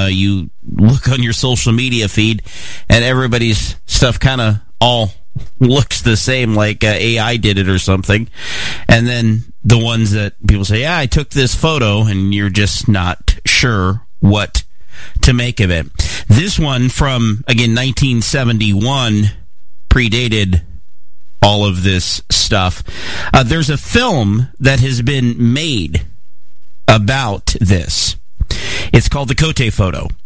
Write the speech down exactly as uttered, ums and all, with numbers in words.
you look on your social media feed, and everybody's stuff kind of all looks the same, like uh, A I did it or something. And then the ones that people say, yeah, I took this photo, and you're just not sure what to make of it. This one from, again, nineteen seventy-one, predated all of this stuff. Uh, there's a film that has been made about this. It's called the Cote photo.